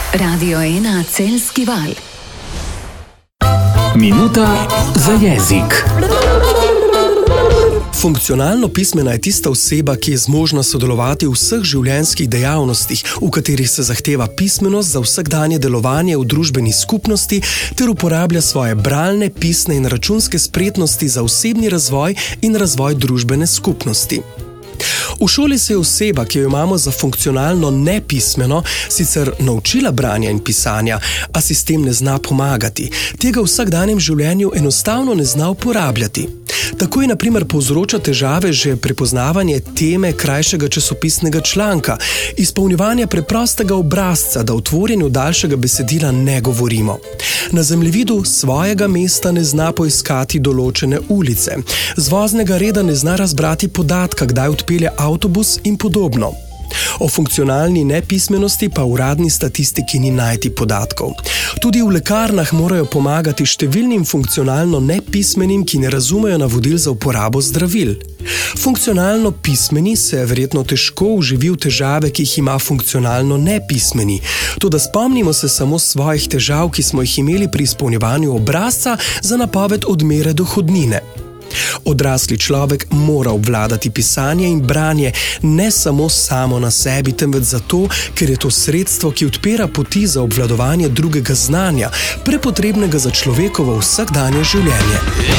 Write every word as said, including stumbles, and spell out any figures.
Radio ena Celjski val. Minuta za jezik. Funkcionalno pismena je tista oseba, ki je zmožna sodelovati v vseh življenjskih dejavnostih, v katerih se zahteva pismenost za vsakdanje delovanje v družbeni skupnosti ter uporablja svoje bralne, pisne in računske spretnosti za osebni razvoj in razvoj družbene skupnosti. V šoli se je oseba, ki jo imamo za funkcionalno nepismeno, sicer naučila branja in pisanja, a sistem ne zna pomagati. Tega v vsakdanjem življenju enostavno ne zna uporabljati. Tako je na primer povzroča težave že prepoznavanje teme krajšega časopisnega članka, izpolnjevanje preprostega obrazca, da v tvorjenju daljšega besedila ne govorimo. Na zemljevidu svojega mesta ne zna poiskati določene ulice, z voznega reda ne zna razbrati podatka, kdaj odpelje avtobus in podobno. O funkcionalni nepismenosti pa v uradni statistiki ni najti podatkov. Tudi v lekarnah morajo pomagati številnim funkcionalno nepismenim, ki ne razumejo navodil za uporabo zdravil. Funkcionalno pismeni se verjetno težko vživi v težave, ki jih ima funkcionalno nepismeni. Toda spomnimo se samo svojih težav, ki smo jih imeli pri izpolnjevanju obrazca za napoved odmere dohodnine. Odrasli človek mora obvladati pisanje in branje ne samo samo na sebi, temveč zato, ker je to sredstvo, ki odpira poti za obvladovanje drugega znanja, prepotrebnega za človekovo vsakdanje življenje.